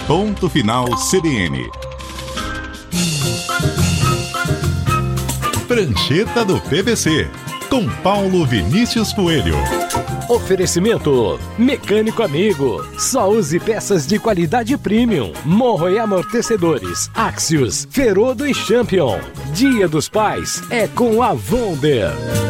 Ponto Final CBN. Prancheta do PVC, com Paulo Vinícius Coelho. Oferecimento Mecânico Amigo. Só use peças de qualidade premium. Morro e amortecedores Axios, Ferodo e Champion. Dia dos Pais é com a Wonder.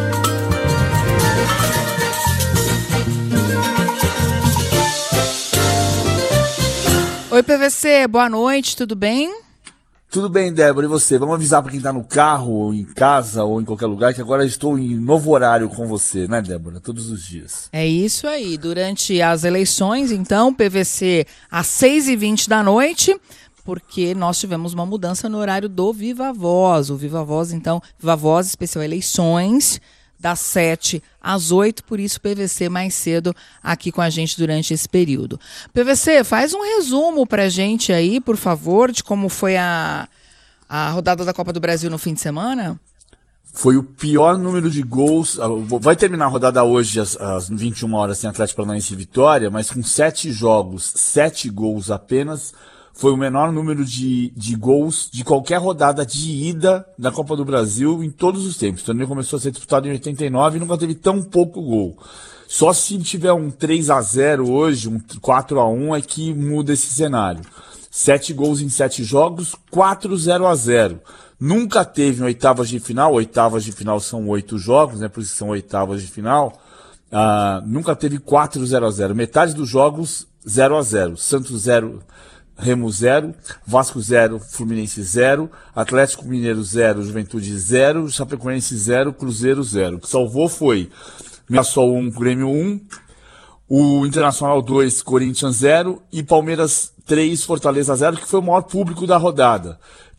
Oi, PVC, boa noite, tudo bem? Tudo bem, Débora, e você? Vamos avisar para quem está no carro, ou em casa, ou em qualquer lugar, que agora estou em novo horário com você, né, Débora? Todos os dias. É isso aí, durante as eleições, então, PVC às 6h20 da noite, porque nós tivemos uma mudança no horário do Viva Voz. O Viva Voz, então, Viva Voz especial eleições, das 7 às 8, por isso PVC mais cedo aqui com a gente durante esse período. PVC, faz um resumo pra gente aí, por favor, de como foi a rodada da Copa do Brasil no fim de semana. Foi o pior número de gols. Vai terminar a rodada hoje às 21 horas sem Atlético Paranaense e Vitória, mas com 7 jogos, 7 gols apenas. Foi o menor número de gols de qualquer rodada de ida da Copa do Brasil em todos os tempos. O torneio começou a ser disputado em 89 e nunca teve tão pouco gol. Só se tiver um 3-0 hoje, um 4-1, é que muda esse cenário. 7 gols em 7 jogos, 4-0-0. Nunca teve em oitavas de final são 8 jogos, né? Por isso são oitavas de final. Nunca teve 4-0-0. Metade dos jogos 0-0. Santos 0. Remo 0, Vasco 0, Fluminense 0, Atlético Mineiro 0, Juventude 0, Chapecoense 0, Cruzeiro 0. O que salvou foi Mirassol 1, Grêmio 1, o Internacional 2, Corinthians 0 e Palmeiras 3, Fortaleza 0, que foi o maior público da rodada.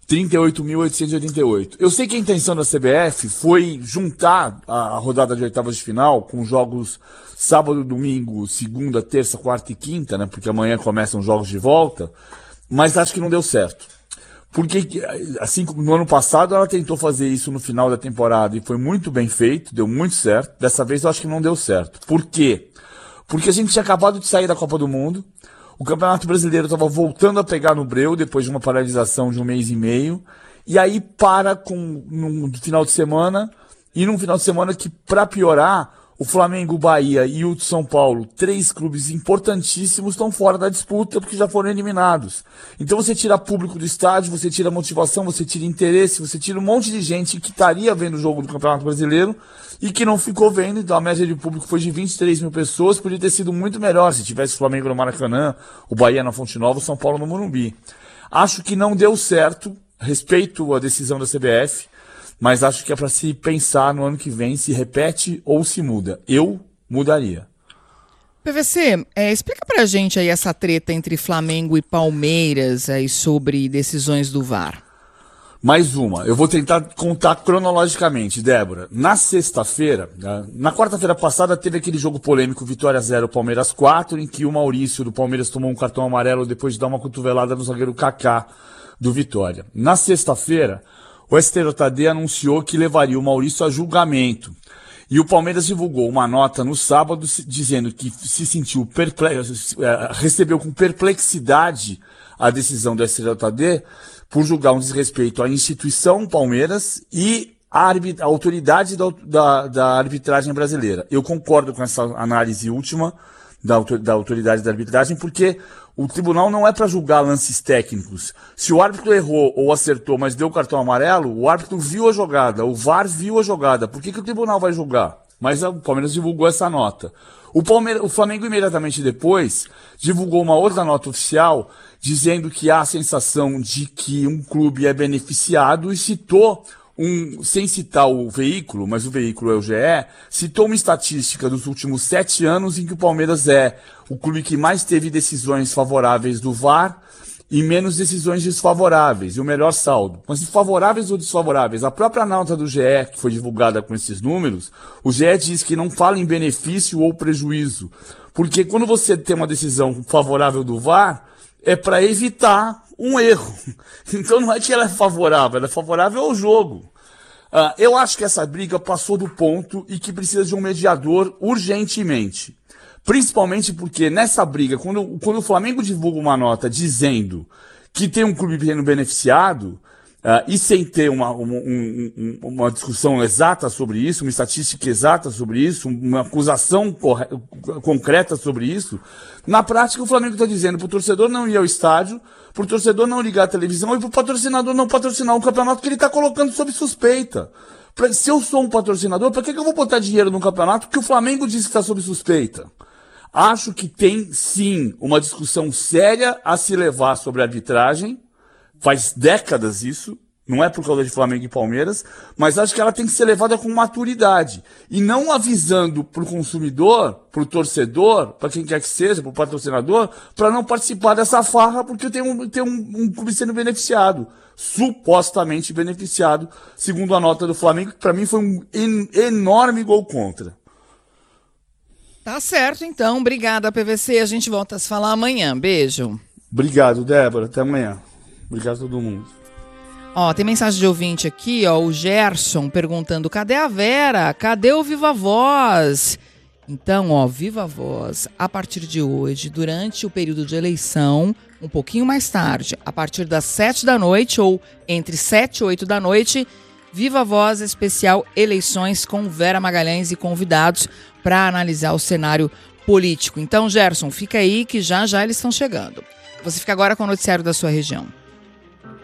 38.888. Eu sei que a intenção da CBF foi juntar a rodada de oitavas de final com jogos sábado, domingo, segunda, terça, quarta e quinta, né? Porque amanhã começam os jogos de volta, mas acho que não deu certo. Porque, assim como no ano passado, ela tentou fazer isso no final da temporada e foi muito bem feito, deu muito certo. Dessa vez eu acho que não deu certo. Por quê? Porque a gente tinha acabado de sair da Copa do Mundo, o Campeonato Brasileiro estava voltando a pegar no breu depois de uma paralisação de 1 mês e meio, e aí para num final de semana, e num final de semana que, para piorar, o Flamengo, o Bahia e o São Paulo, 3 clubes importantíssimos, estão fora da disputa porque já foram eliminados. Então você tira público do estádio, você tira motivação, você tira interesse, você tira um monte de gente que estaria vendo o jogo do Campeonato Brasileiro e que não ficou vendo. Então a média de público foi de 23 mil pessoas, podia ter sido muito melhor se tivesse o Flamengo no Maracanã, o Bahia na Fonte Nova, o São Paulo no Morumbi. Acho que não deu certo, respeito a decisão da CBF, mas acho que é para se pensar no ano que vem se repete ou se muda. Eu mudaria. PVC, explica pra gente aí essa treta entre Flamengo e Palmeiras aí sobre decisões do VAR. Mais uma. Eu vou tentar contar cronologicamente, Débora. Na sexta-feira, na quarta-feira passada, teve aquele jogo polêmico Vitória 0, Palmeiras 4, em que o Maurício do Palmeiras tomou um cartão amarelo depois de dar uma cotovelada no zagueiro Kaká do Vitória. Na sexta-feira, o STJD anunciou que levaria o Maurício a julgamento. E o Palmeiras divulgou uma nota no sábado dizendo que se sentiu recebeu com perplexidade a decisão do STJD por julgar um desrespeito à instituição Palmeiras e à autoridade da arbitragem brasileira. Eu concordo com essa análise última da autoridade da arbitragem, porque o tribunal não é para julgar lances técnicos. Se o árbitro errou ou acertou, mas deu cartão amarelo, o árbitro viu a jogada, o VAR viu a jogada. Por que o tribunal vai julgar? Mas o Palmeiras divulgou essa nota. O Flamengo, imediatamente depois, divulgou uma outra nota oficial dizendo que há a sensação de que um clube é beneficiado e citou sem citar o veículo, mas o veículo é o GE, citou uma estatística dos últimos 7 anos em que o Palmeiras é o clube que mais teve decisões favoráveis do VAR e menos decisões desfavoráveis, e o melhor saldo. Mas favoráveis ou desfavoráveis? A própria nota do GE, que foi divulgada com esses números, o GE diz que não fala em benefício ou prejuízo, porque quando você tem uma decisão favorável do VAR, é para evitar um erro. Então não é que ela é favorável ao jogo. Eu acho que essa briga passou do ponto e que precisa de um mediador urgentemente. Principalmente porque nessa briga, quando o Flamengo divulga uma nota dizendo que tem um clube sendo beneficiado, e sem ter uma discussão exata sobre isso, uma estatística exata sobre isso, uma acusação concreta sobre isso, na prática o Flamengo está dizendo para o torcedor não ir ao estádio, para o torcedor não ligar a televisão e para o patrocinador não patrocinar um campeonato que ele está colocando sob suspeita. Se eu sou um patrocinador, para que eu vou botar dinheiro num campeonato que o Flamengo diz que está sob suspeita? Acho que tem, sim, uma discussão séria a se levar sobre a arbitragem. Faz décadas isso, não é por causa de Flamengo e Palmeiras, mas acho que ela tem que ser levada com maturidade. E não avisando para o consumidor, para o torcedor, para quem quer que seja, para o patrocinador, para não participar dessa farra, porque tem um clube sendo beneficiado. Supostamente beneficiado, segundo a nota do Flamengo, que para mim foi um enorme gol contra. Tá certo, então. Obrigada, PVC. A gente volta a se falar amanhã. Beijo. Obrigado, Débora. Até amanhã. Obrigado a todo mundo. Ó, tem mensagem de ouvinte aqui, ó, o Gerson perguntando, cadê a Vera? Cadê o Viva Voz? Então, ó, Viva Voz, a partir de hoje, durante o período de eleição, um pouquinho mais tarde, a partir das 7 da noite ou entre 7 e 8 da noite, Viva Voz especial eleições com Vera Magalhães e convidados para analisar o cenário político. Então, Gerson, fica aí que já eles estão chegando. Você fica agora com o noticiário da sua região.